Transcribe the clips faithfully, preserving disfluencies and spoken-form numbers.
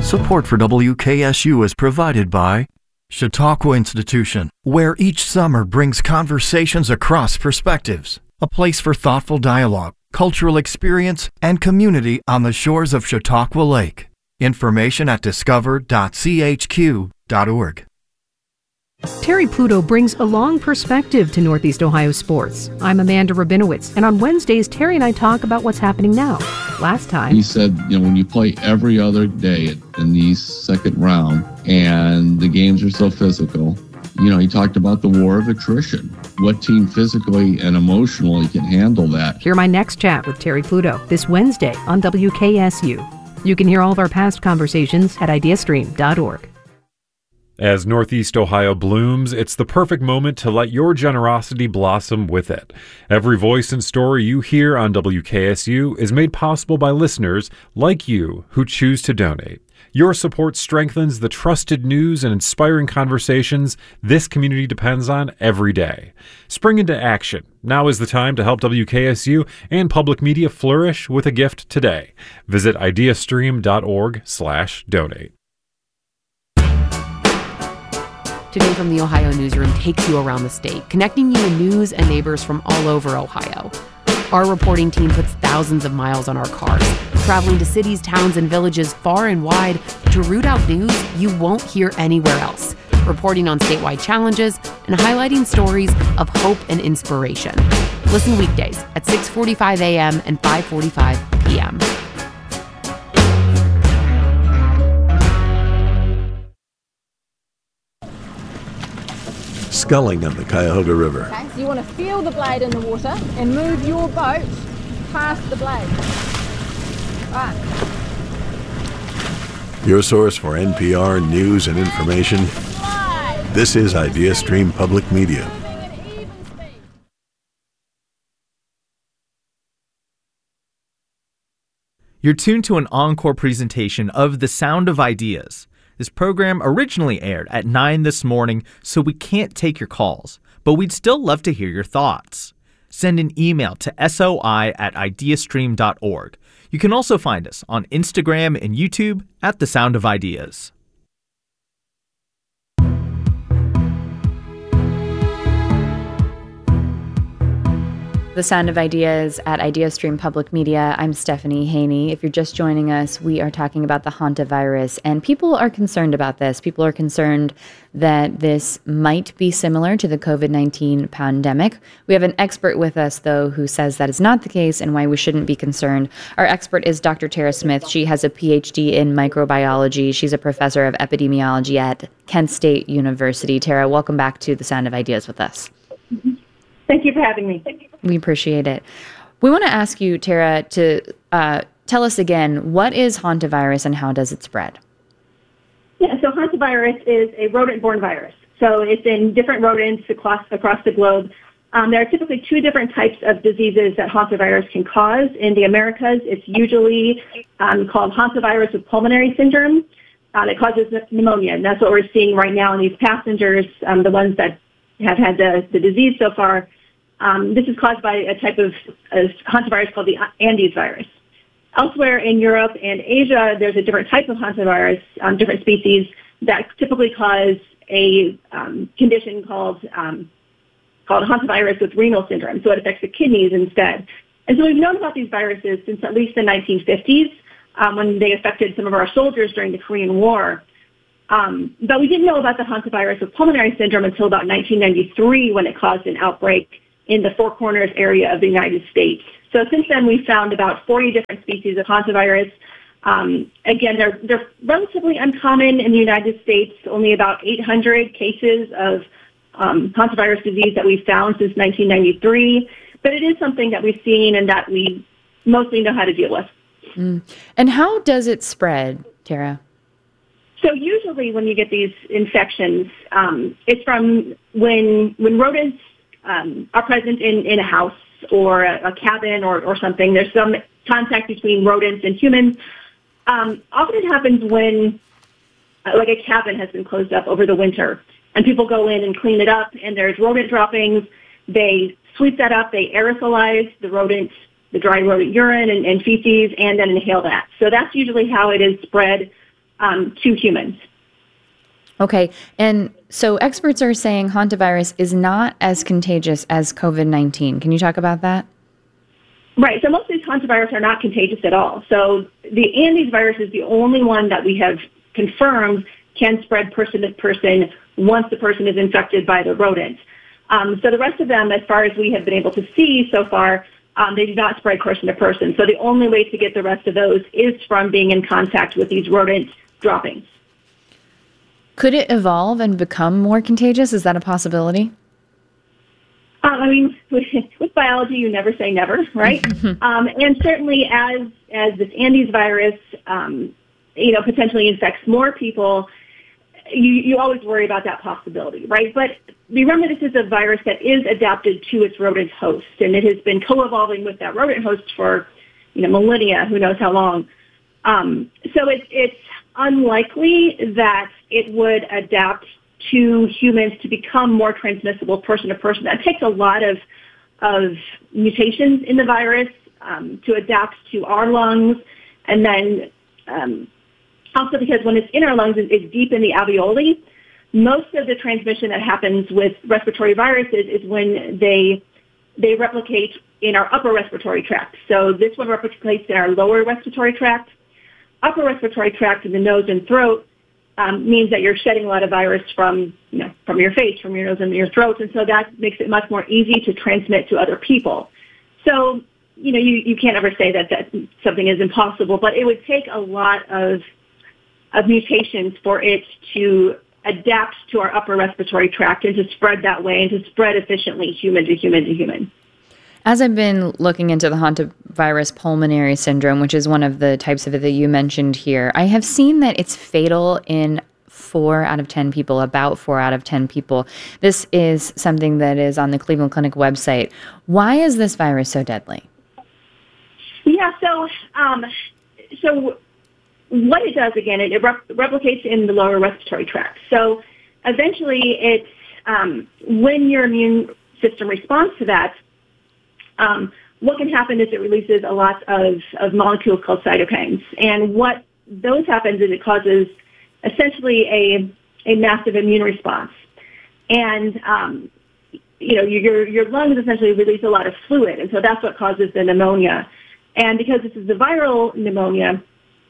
Support for W K S U is provided by Chautauqua Institution, where each summer brings conversations across perspectives, a place for thoughtful dialogue, cultural experience, and community on the shores of Chautauqua Lake. Information at discover dot c h q dot org. Terry Pluto brings a long perspective to Northeast Ohio sports. I'm Amanda Rabinowitz, and on Wednesdays, Terry and I talk about what's happening now. Last time, he said, you know, when you play every other day in the second round and the games are so physical, you know, he talked about the war of attrition. What team physically and emotionally can handle that? Hear my next chat with Terry Pluto this Wednesday on W K S U. You can hear all of our past conversations at ideastream dot org. As Northeast Ohio blooms, it's the perfect moment to let your generosity blossom with it. Every voice and story you hear on W K S U is made possible by listeners like you who choose to donate. Your support strengthens the trusted news and inspiring conversations this community depends on every day. Spring into action. Now is the time to help W K S U and public media flourish with a gift today. Visit ideastream dot org slash donate. Today from the Ohio Newsroom takes you around the state, connecting you to news and neighbors from all over Ohio. Our reporting team puts thousands of miles on our cars, traveling to cities, towns, and villages far and wide to root out news you won't hear anywhere else, reporting on statewide challenges and highlighting stories of hope and inspiration. Listen weekdays at six forty-five a.m. and five forty-five p.m. Sculling on the Cuyahoga River. Okay, so you want to feel the blade in the water and move your boat past the blade. Right. Your source for N P R news and information. This is IdeaStream Public Media. You're tuned to an encore presentation of The Sound of Ideas. This program originally aired at nine this morning, so we can't take your calls, but we'd still love to hear your thoughts. Send an email to soi at ideastream dot org. You can also find us on Instagram and YouTube at The Sound of Ideas. The Sound of Ideas at IdeaStream Public Media. I'm Stephanie Haney. If you're just joining us, we are talking about the hantavirus, and people are concerned about this. People are concerned that this might be similar to the covid nineteen pandemic. We have an expert with us, though, who says that is not the case and why we shouldn't be concerned. Our expert is Doctor Tara Smith. She has a P H D in microbiology. She's a professor of epidemiology at Kent State University. Tara, welcome back to The Sound of Ideas with us. Mm-hmm. Thank you for having me. We appreciate it. We want to ask you, Tara, to uh, tell us again, what is hantavirus and how does it spread? Yeah, so hantavirus is a rodent-borne virus. So it's in different rodents across, across the globe. Um, there are typically two different types of diseases that hantavirus can cause. In the Americas, it's usually um, called hantavirus with pulmonary syndrome. Uh, it causes pneumonia, and that's what we're seeing right now in these passengers, um, the ones that have had the, the disease so far. Um, this is caused by a type of a hantavirus called the Andes virus. Elsewhere in Europe and Asia, there's a different type of hantavirus, um, different species that typically cause a um, condition called um, called hantavirus with renal syndrome. So it affects the kidneys instead. And so we've known about these viruses since at least the nineteen fifties, um, when they affected some of our soldiers during the Korean War. Um, but we didn't know about the hantavirus with pulmonary syndrome until about nineteen ninety-three, when it caused an outbreak in the Four Corners area of the United States. So since then, we've found about forty different species of hantavirus. Um, again, they're, they're relatively uncommon in the United States, only about eight hundred cases of um, hantavirus disease that we've found since nineteen ninety-three. But it is something that we've seen and that we mostly know how to deal with. Mm. And how does it spread, Tara? So usually when you get these infections, um, it's from when when rodents um, are present in, in a house or a, a cabin or, or something. There's some contact between rodents and humans. Um, often it happens when, uh, like, a cabin has been closed up over the winter, and people go in and clean it up, and there's rodent droppings. They sweep that up. They aerosolize the rodent, the dry rodent urine and, and feces, and then inhale that. So that's usually how it is spread. um, to humans. Okay. And so experts are saying hantavirus is not as contagious as COVID nineteen. Can you talk about that? Right. So most of these hantavirus are not contagious at all. So the Andes virus is the only one that we have confirmed can spread person to person once the person is infected by the rodent. Um, so the rest of them, as far as we have been able to see so far, um, they do not spread person to person. So the only way to get the rest of those is from being in contact with these rodent droppings. Could it evolve and become more contagious? Is that a possibility? Um, I mean, with, with biology, you never say never, right? um, and certainly as as this Andes virus, um, you know, potentially infects more people, you, you always worry about that possibility, right? But remember, this is a virus that is adapted to its rodent host, and it has been co-evolving with that rodent host for, you know, millennia, who knows how long. Um, so it's it's unlikely that it would adapt to humans to become more transmissible person to person. That takes a lot of of mutations in the virus um, to adapt to our lungs, and then um, also because when it's in our lungs, it's deep in the alveoli. Most of the transmission that happens with respiratory viruses is when they they replicate in our upper respiratory tract. So this one replicates in our lower respiratory tract. Upper respiratory tract in the nose and throat um, means that you're shedding a lot of virus from, you know, from your face, from your nose and your throat, and so that makes it much more easy to transmit to other people. So, you know, you, you can't ever say that, that something is impossible, but it would take a lot of of mutations for it to adapt to our upper respiratory tract and to spread that way and to spread efficiently human to human to human. As I've been looking into the hantavirus pulmonary syndrome, which is one of the types of it that you mentioned here, I have seen that it's fatal in four out of ten people, about four out of ten people. This is something that is on the Cleveland Clinic website. Why is this virus so deadly? Yeah, so um, so what it does, again, it, it rep- replicates in the lower respiratory tract. So eventually it's, um, when your immune system responds to that, Um, what can happen is it releases a lot of, of molecules called cytokines. And what those happens is it causes essentially a, a massive immune response. And, um, you know, your, your lungs essentially release a lot of fluid. And so that's what causes the pneumonia. And because this is a viral pneumonia,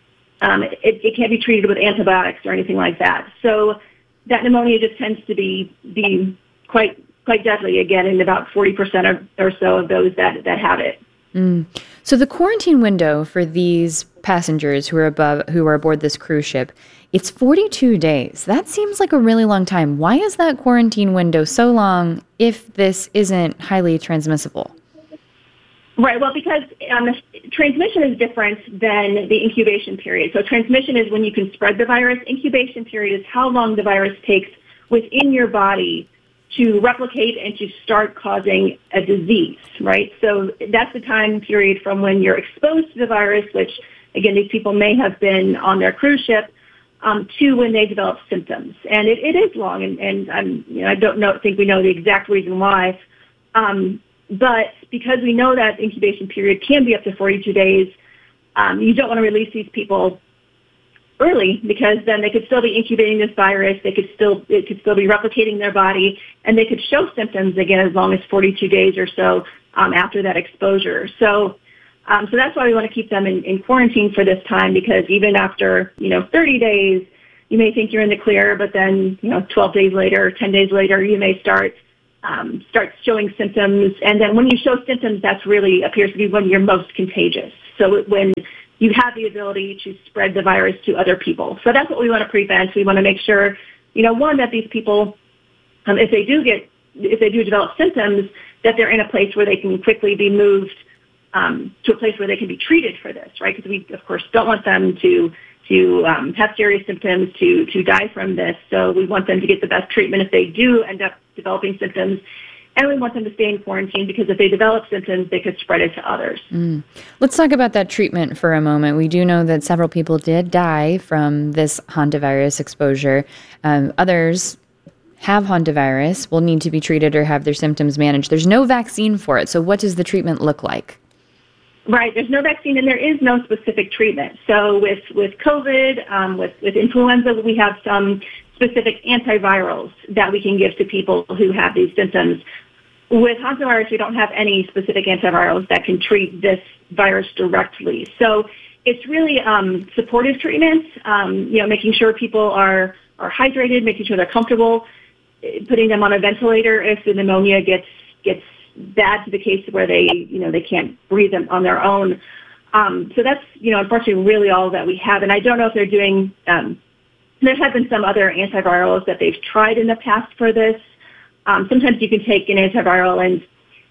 um, it, it can't be treated with antibiotics or anything like that. So that pneumonia just tends to be, be quite quite deadly, again, in about forty percent or, or so of those that, that have it. Mm. So the quarantine window for these passengers who are above, who are aboard this cruise ship, it's forty-two days. That seems like a really long time. Why is that quarantine window so long if this isn't highly transmissible? Right. Well, because um, transmission is different than the incubation period. So transmission is when you can spread the virus. Incubation period is how long the virus takes within your body to replicate and to start causing a disease, right? So that's the time period from when you're exposed to the virus, which, again, these people may have been on their cruise ship, um, to when they develop symptoms. And it, it is long, and, and I'm, you know, I don't know, think we know the exact reason why. Um, but because we know that incubation period can be up to forty-two days, um, you don't want to release these people early, because then they could still be incubating this virus, they could still it could still be replicating their body, and they could show symptoms again as long as forty-two days or so um, after that exposure. So, um, so that's why we want to keep them in, in quarantine for this time, because even after you know thirty days, you may think you're in the clear, but then you know twelve days later, ten days later, you may start um, start showing symptoms, and then when you show symptoms, that's really appears to be when you're most contagious. So when you have the ability to spread the virus to other people. So that's what we want to prevent. We want to make sure, you know, one, that these people, um, if they do get, if they do develop symptoms, that they're in a place where they can quickly be moved um, to a place where they can be treated for this, right? Because we, of course, don't want them to to um, have serious symptoms, to to die from this. So we want them to get the best treatment if they do end up developing symptoms. And we want them to stay in quarantine, because if they develop symptoms, they could spread it to others. Mm. Let's talk about that treatment for a moment. We do know that several people did die from this hantavirus exposure. Um, others have hantavirus, will need to be treated or have their symptoms managed. There's no vaccine for it. So what does the treatment look like? Right. There's no vaccine, and there is no specific treatment. So with, with COVID, um, with, with influenza, we have some specific antivirals that we can give to people who have these symptoms. With hantavirus, we don't have any specific antivirals that can treat this virus directly. So it's really um, supportive treatments, um, you know, making sure people are, are hydrated, making sure they're comfortable, putting them on a ventilator if the pneumonia gets gets bad to the case where they, you know, they can't breathe them on their own. Um, so that's, you know, unfortunately really all that we have. And I don't know if they're doing, um, there have been some other antivirals that they've tried in the past for this. Um, sometimes you can take an antiviral and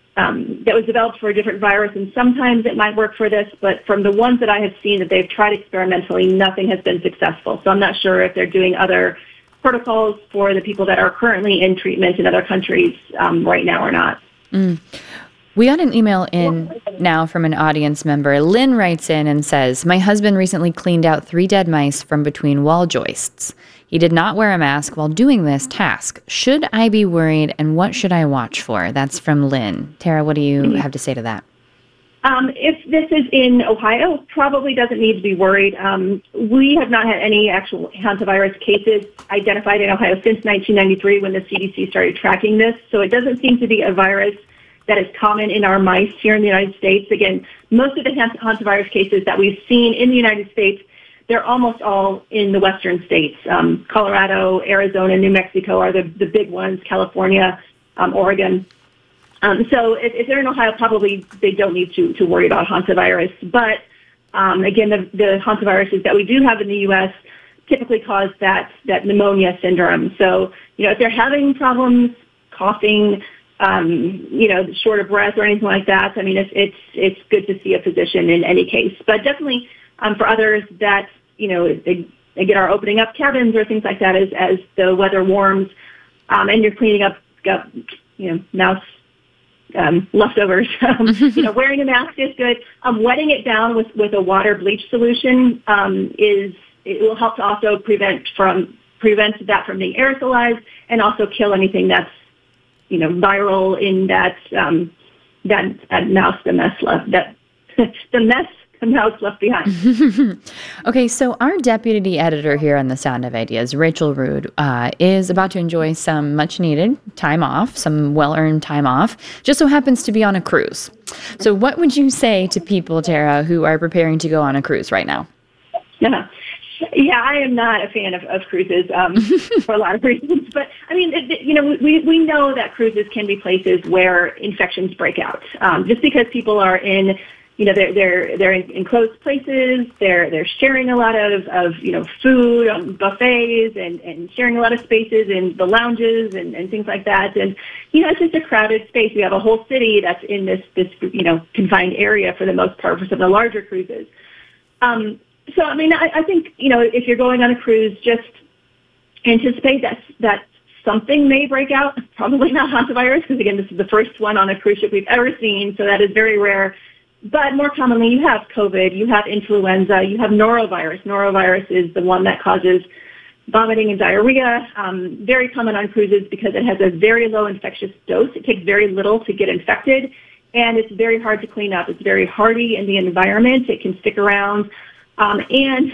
um, that was developed for a different virus, and sometimes it might work for this, but from the ones that I have seen that they've tried experimentally, nothing has been successful. So I'm not sure if they're doing other protocols for the people that are currently in treatment in other countries um, right now or not. Mm. We got an email in now from an audience member. Lynn writes in and says, my husband recently cleaned out three dead mice from between wall joists. He did not wear a mask while doing this task. Should I be worried, and what should I watch for? That's from Lynn. Tara, what do you have to say to that? Um, if this is in Ohio, probably doesn't need to be worried. Um, we have not had any actual hantavirus cases identified in Ohio since nineteen ninety-three when the C D C started tracking this. So it doesn't seem to be a virus that is common in our mice here in the United States. Again, most of the hantavirus cases that we've seen in the United States, they're almost all in the western states. Um, Colorado, Arizona, New Mexico are the, the big ones, California, um, Oregon. Um, so if, if they're in Ohio, probably they don't need to, to worry about hantavirus. But um, again, the, the hantaviruses that we do have in the U S typically cause that, that pneumonia syndrome. So, you know, if they're having problems coughing, um, you know, short of breath or anything like that, I mean, it's, it's, it's good to see a physician in any case. But definitely um, for others that, you know, they, they get our opening up cabins or things like that as, as the weather warms um, and you're cleaning up, up you know, mouse Um, leftovers. Um, you know, wearing a mask is good. Um, wetting it down with, with a water bleach solution um, is it will help to also prevent from prevent that from being aerosolized and also kill anything that's you know viral in that um, that, that mouse the mess left that the mess the mouse left behind. Okay, so our deputy editor here on The Sound of Ideas, Rachel Rood, uh, is about to enjoy some much-needed time off, some well-earned time off, just so happens to be on a cruise. So what would you say to people, Tara, who are preparing to go on a cruise right now? Yeah, yeah I am not a fan of, of cruises um, for a lot of reasons. But, I mean, it, you know, we, we know that cruises can be places where infections break out. Um, just because people are in You know, they're they're they're in enclosed places. They're they're sharing a lot of, of you know food, um, buffets, and, and sharing a lot of spaces in the lounges and, and things like that. And you know, it's just a crowded space. We have a whole city that's in this this you know confined area for the most part for some of the larger cruises. Um, so I mean, I, I think you know if you're going on a cruise, just anticipate that that something may break out. Probably not hantavirus, because again, this is the first one on a cruise ship we've ever seen, so that is very rare. But more commonly, you have COVID, you have influenza, you have norovirus. Norovirus is the one that causes vomiting and diarrhea, um, very common on cruises because it has a very low infectious dose. It takes very little to get infected, and it's very hard to clean up. It's very hardy in the environment. It can stick around, um, and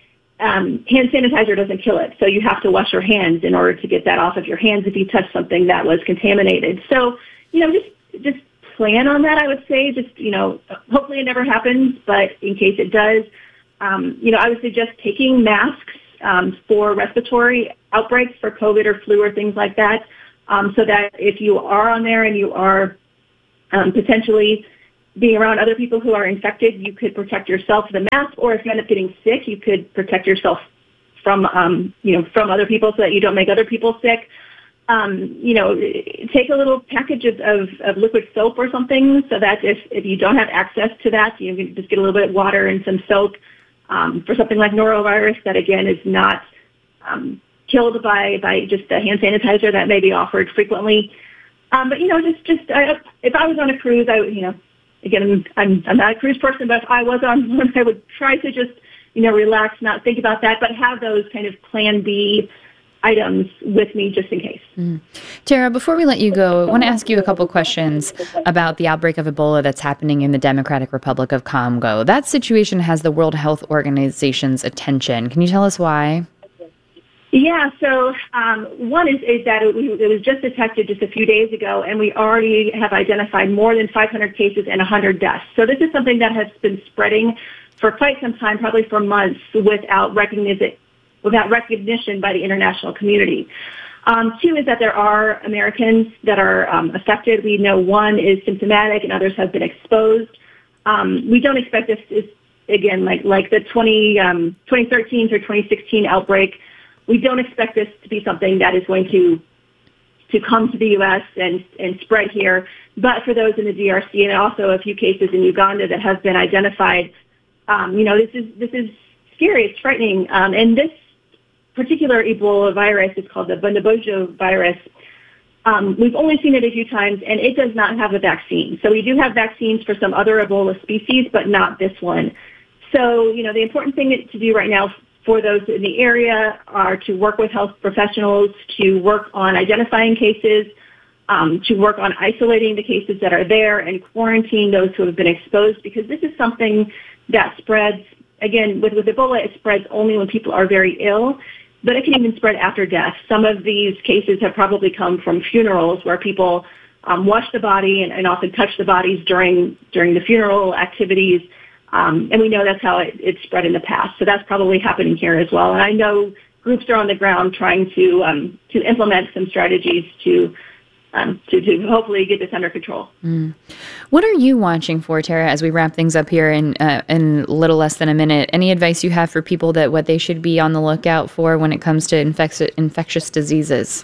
um, hand sanitizer doesn't kill it. So you have to wash your hands in order to get that off of your hands if you touch something that was contaminated. So, you know, just just plan on that, I would say. Just, you know, hopefully it never happens, but in case it does, um, you know, I would suggest taking masks um, for respiratory outbreaks for COVID or flu or things like that, um, so that if you are on there and you are um, potentially being around other people who are infected, you could protect yourself with a mask, or if you end up getting sick, you could protect yourself from, um, you know, from other people so that you don't make other people sick. Um, you know, take a little package of, of, of liquid soap or something so that if, if you don't have access to that, you can just get a little bit of water and some soap um, for something like norovirus that, again, is not um, killed by, by just the hand sanitizer that may be offered frequently. Um, but, you know, just, just I, if I was on a cruise, I would, you know, again, I'm, I'm not a cruise person, but if I was on one, I would try to just, you know, relax, not think about that, but have those kind of plan B items with me just in case. Mm. Tara, before we let you go, I want to ask you a couple questions about the outbreak of Ebola that's happening in the Democratic Republic of Congo. That situation has the World Health Organization's attention. Can you tell us why? Yeah, so um, one is, is that it, it was just detected just a few days ago, and we already have identified more than five hundred cases and one hundred deaths. So this is something that has been spreading for quite some time, probably for months, without recognition, without recognition by the international community. Um, two is that there are Americans that are um, affected. We know one is symptomatic and others have been exposed. Um, we don't expect this, is, again, like, like the twenty, um, twenty thirteen through twenty sixteen outbreak. We don't expect this to be something that is going to to come to the U S and, and spread here. But for those in the D R C and also a few cases in Uganda that have been identified, um, you know, this is this is scary. It's frightening. Um, and this particular Ebola virus is called the Bundibugyo virus. Um, we've only seen it a few times, and it does not have a vaccine. So we do have vaccines for some other Ebola species, but not this one. So, you know, the important thing to do right now for those in the area are to work with health professionals, to work on identifying cases, um, to work on isolating the cases that are there and quarantine those who have been exposed, because this is something that spreads, again, with, with Ebola, it spreads only when people are very ill, but it can even spread after death. Some of these cases have probably come from funerals where people um, wash the body and, and often touch the bodies during during the funeral activities. Um, and we know that's how it, it spread in the past. So that's probably happening here as well. And I know groups are on the ground trying to um, to implement some strategies to, um, to to hopefully get this under control. Mm. What are you watching for, Tara, as we wrap things up here in uh, in a little less than a minute? Any advice you have for people that what they should be on the lookout for when it comes to infectious infectious diseases?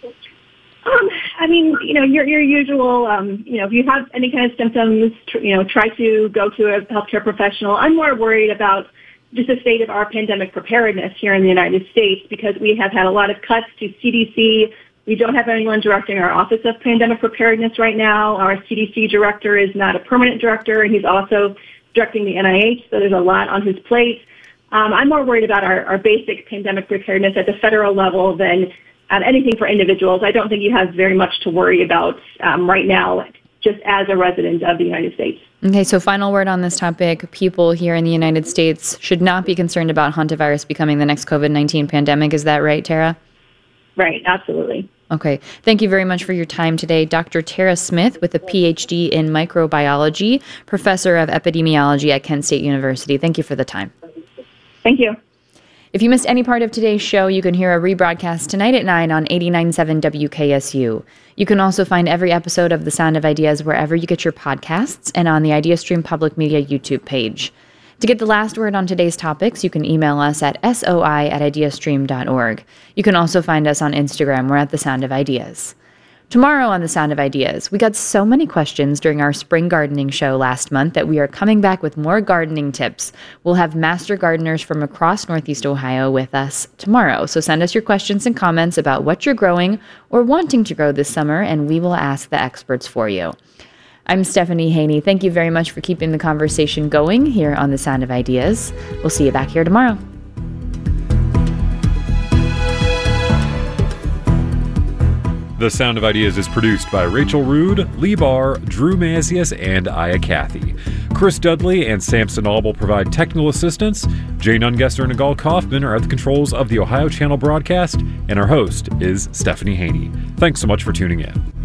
Um, I mean, you know, your your usual, um, you know, if you have any kind of symptoms, tr- you know, try to go to a healthcare professional. I'm more worried about just the state of our pandemic preparedness here in the United States because we have had a lot of cuts to C D C. We don't have anyone directing our Office of Pandemic Preparedness right now. Our C D C director is not a permanent director, and he's also directing the N I H, so there's a lot on his plate. Um, I'm more worried about our, our basic pandemic preparedness at the federal level than Um, anything for individuals. I don't think you have very much to worry about um, right now, just as a resident of the United States. Okay, so final word on this topic. People here in the United States should not be concerned about hantavirus becoming the next COVID nineteen pandemic. Is that right, Tara? Right, absolutely. Okay. Thank you very much for your time today. Doctor Tara Smith with a P H D in microbiology, professor of epidemiology at Kent State University. Thank you for the time. Thank you. If you missed any part of today's show, you can hear a rebroadcast tonight at nine on eighty-nine point seven W K S U. You can also find every episode of The Sound of Ideas wherever you get your podcasts and on the IdeaStream Public Media YouTube page. To get the last word on today's topics, you can email us at soi at ideastream dot org. You can also find us on Instagram. We're at The Sound of Ideas. Tomorrow on The Sound of Ideas, we got so many questions during our spring gardening show last month that we are coming back with more gardening tips. We'll have master gardeners from across Northeast Ohio with us tomorrow. So send us your questions and comments about what you're growing or wanting to grow this summer, and we will ask the experts for you. I'm Stephanie Haney. Thank you very much for keeping the conversation going here on The Sound of Ideas. We'll see you back here tomorrow. The Sound of Ideas is produced by Rachel Rood, Lee Barr, Drew Mazius, and Aya Cathy. Chris Dudley and Samson Albel provide technical assistance. Jane Ungesser and Nagal Kaufman are at the controls of the Ohio Channel broadcast, and our host is Stephanie Haney. Thanks so much for tuning in.